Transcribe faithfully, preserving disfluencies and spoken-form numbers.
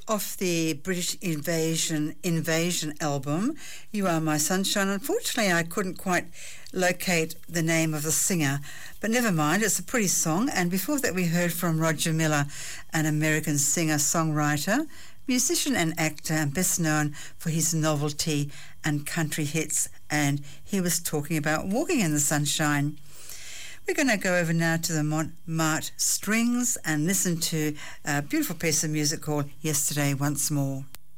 off the British Invasion Invasion album, You Are My Sunshine. Unfortunately, I couldn't quite locate the name of the singer, but never mind, it's a pretty song. And before that, we heard from Roger Miller, an American singer-songwriter, musician and actor, and best known for his novelty and country hits, and he was talking about Walking in the Sunshine. We're going to go over now to the Montmartre Strings and listen to a beautiful piece of music called Yesterday Once More.